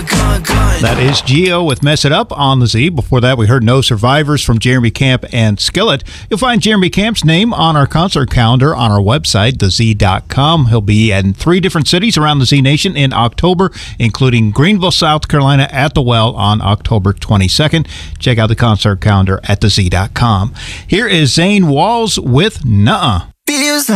That is Geo with Mess It Up on the Z. Before that, we heard No Survivors from Jeremy Camp and Skillet. You'll find Jeremy Camp's name on our concert calendar on our website, thez.com. He'll be in 3 different cities around the Z Nation in October, including Greenville, South Carolina at the Well on October 22nd. Check out the concert calendar at thez.com. Here is Zane Walls with Nuh-Uh.